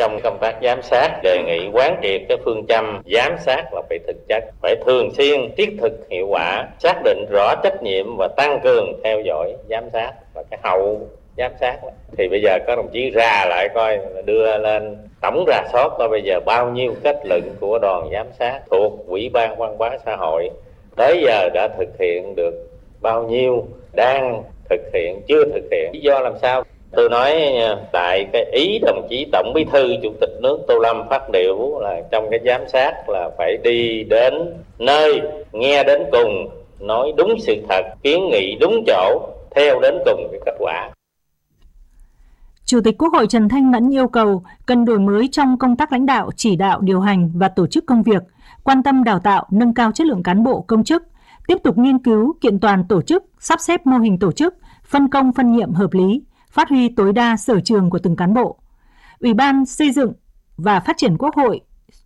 trong công tác giám sát, đề nghị quán triệt cái phương châm giám sát là phải thực chất, phải thường xuyên, thiết thực, hiệu quả, xác định rõ trách nhiệm và tăng cường theo dõi giám sát và cái hậu giám sát. Thì bây giờ các đồng chí ra lại coi, đưa lên tổng rà soát coi bây giờ bao nhiêu kết luận của đoàn giám sát thuộc Ủy ban Văn hóa xã hội tới giờ đã thực hiện được bao nhiêu, đang thực hiện, chưa thực hiện, lý do làm sao. Tôi nói tại cái ý đồng chí Tổng Bí thư Chủ tịch nước Tô Lâm phát biểu là trong cái giám sát là phải đi đến nơi, nghe đến cùng, nói đúng sự thật, kiến nghị đúng chỗ, theo đến cùng cái kết quả. Chủ tịch Quốc hội Trần Thanh Mẫn yêu cầu cần đổi mới trong công tác lãnh đạo, chỉ đạo, điều hành và tổ chức công việc, quan tâm đào tạo, nâng cao chất lượng cán bộ công chức, tiếp tục nghiên cứu, kiện toàn tổ chức, sắp xếp mô hình tổ chức, phân công phân nhiệm hợp lý, phát huy tối đa sở trường của từng cán bộ. Ủy ban xây dựng và phát triển Quốc hội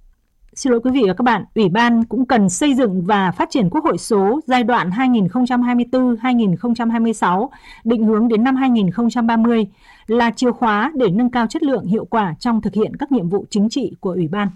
Ủy ban cũng cần xây dựng và phát triển Quốc hội số giai đoạn 2024-2026, định hướng đến năm 2030 là chìa khóa để nâng cao chất lượng, hiệu quả trong thực hiện các nhiệm vụ chính trị của Ủy ban.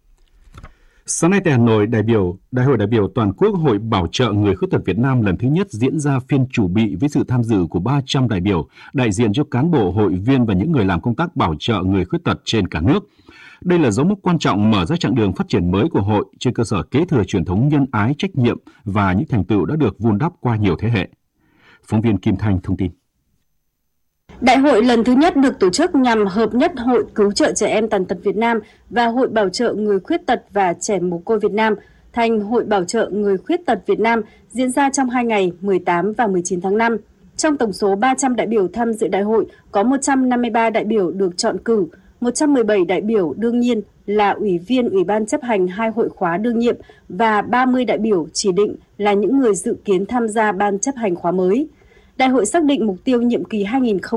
Sáng nay tại Hà Nội, Đại hội đại biểu toàn quốc Hội Bảo trợ người khuyết tật Việt Nam lần thứ nhất diễn ra phiên chủ bị với sự tham dự của 300 đại biểu, đại diện cho cán bộ, hội viên và những người làm công tác bảo trợ người khuyết tật trên cả nước. Đây là dấu mốc quan trọng mở ra chặng đường phát triển mới của hội trên cơ sở kế thừa truyền thống nhân ái, trách nhiệm và những thành tựu đã được vun đắp qua nhiều thế hệ. Phóng viên Kim Thanh thông tin. Đại hội lần thứ nhất được tổ chức nhằm hợp nhất Hội Cứu trợ Trẻ Em Tàn tật Việt Nam và Hội Bảo trợ Người Khuyết tật và Trẻ Mồ côi Việt Nam thành Hội Bảo trợ Người Khuyết tật Việt Nam, diễn ra trong 2 ngày 18 và 19 tháng 5. Trong tổng số 300 đại biểu tham dự đại hội, có 153 đại biểu được chọn cử, 117 đại biểu đương nhiên là ủy viên Ủy ban chấp hành 2 hội khóa đương nhiệm và 30 đại biểu chỉ định là những người dự kiến tham gia ban chấp hành khóa mới. Đại hội xác định mục tiêu nhiệm kỳ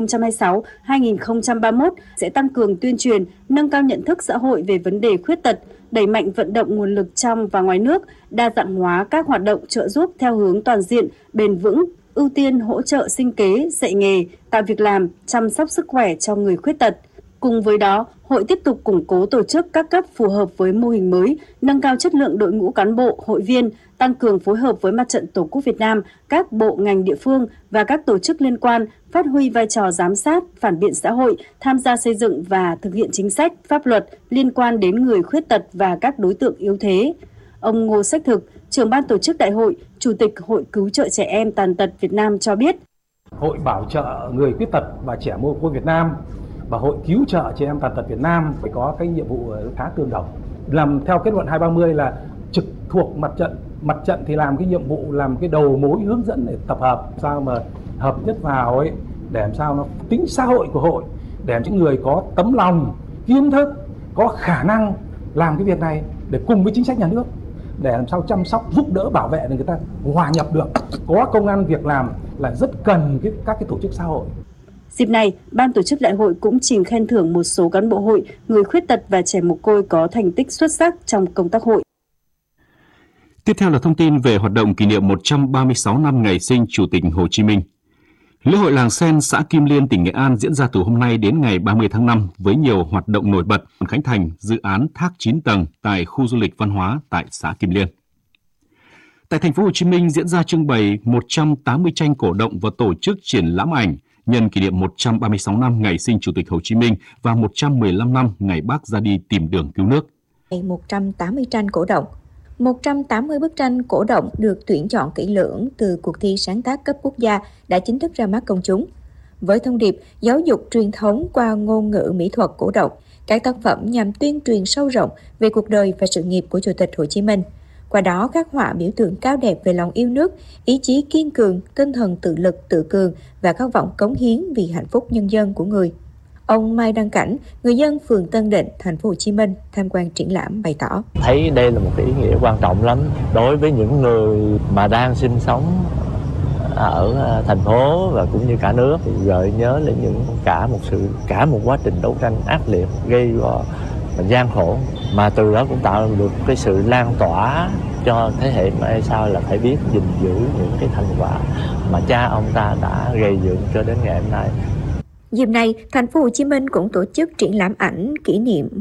2026-2031 sẽ tăng cường tuyên truyền, nâng cao nhận thức xã hội về vấn đề khuyết tật, đẩy mạnh vận động nguồn lực trong và ngoài nước, đa dạng hóa các hoạt động trợ giúp theo hướng toàn diện, bền vững, ưu tiên hỗ trợ sinh kế, dạy nghề, tạo việc làm, chăm sóc sức khỏe cho người khuyết tật. Cùng với đó, hội tiếp tục củng cố tổ chức các cấp phù hợp với mô hình mới, nâng cao chất lượng đội ngũ cán bộ, hội viên, tăng cường phối hợp với Mặt trận Tổ quốc Việt Nam, các bộ ngành địa phương và các tổ chức liên quan, phát huy vai trò giám sát, phản biện xã hội, tham gia xây dựng và thực hiện chính sách, pháp luật liên quan đến người khuyết tật và các đối tượng yếu thế. Ông Ngô Sách Thực, trưởng ban tổ chức đại hội, Chủ tịch Hội Cứu trợ Trẻ Em Tàn tật Việt Nam cho biết. Hội Bảo trợ Người Khuyết tật và Trẻ Mồ côi Việt Nam và Hội Cứu trợ Trẻ Em Tàn tật Việt Nam phải có cái nhiệm vụ khá tương đồng. Làm theo kết luận 230 là trực thuộc mặt trận. Mặt trận thì làm cái nhiệm vụ làm cái đầu mối hướng dẫn để tập hợp sao mà hợp nhất vào ấy, để làm sao nó tính xã hội của hội, để làm những người có tấm lòng, kiến thức, có khả năng làm cái việc này để cùng với chính sách nhà nước để làm sao chăm sóc, giúp đỡ, bảo vệ để người ta hòa nhập được, có công ăn việc làm là rất cần các cái tổ chức xã hội. Dịp này, ban tổ chức đại hội cũng trình khen thưởng một số cán bộ hội, người khuyết tật và trẻ mồ côi có thành tích xuất sắc trong công tác hội. Tiếp theo là thông tin về hoạt động kỷ niệm 136 năm ngày sinh Chủ tịch Hồ Chí Minh. Lễ hội Làng Sen, xã Kim Liên, tỉnh Nghệ An diễn ra từ hôm nay đến ngày 30 tháng 5 với nhiều hoạt động nổi bật, khánh thành dự án thác 9 tầng tại khu du lịch văn hóa tại xã Kim Liên. Tại thành phố Hồ Chí Minh diễn ra trưng bày 180 tranh cổ động và tổ chức triển lãm ảnh nhân kỷ niệm 136 năm ngày sinh Chủ tịch Hồ Chí Minh và 115 năm ngày Bác ra đi tìm đường cứu nước. 180 tranh cổ động. 180 bức tranh cổ động được tuyển chọn kỹ lưỡng từ cuộc thi sáng tác cấp quốc gia đã chính thức ra mắt công chúng. Với thông điệp giáo dục truyền thống qua ngôn ngữ mỹ thuật cổ động, các tác phẩm nhằm tuyên truyền sâu rộng về cuộc đời và sự nghiệp của Chủ tịch Hồ Chí Minh. Qua đó, các họa biểu tượng cao đẹp về lòng yêu nước, ý chí kiên cường, tinh thần tự lực, tự cường và khát vọng cống hiến vì hạnh phúc nhân dân của người. Ông Mai Đăng Cảnh, người dân phường Tân Định, thành phố Hồ Chí Minh tham quan triển lãm bày tỏ: thấy đây là một cái ý nghĩa quan trọng lắm đối với những người mà đang sinh sống ở thành phố và cũng như cả nước, thì gợi nhớ lên cả một quá trình đấu tranh ác liệt, gây go và gian khổ, mà từ đó cũng tạo được cái sự lan tỏa cho thế hệ mai sau là phải biết gìn giữ những cái thành quả mà cha ông ta đã gây dựng cho đến ngày hôm nay. Dịp này, thành phố Hồ Chí Minh cũng tổ chức triển lãm ảnh kỷ niệm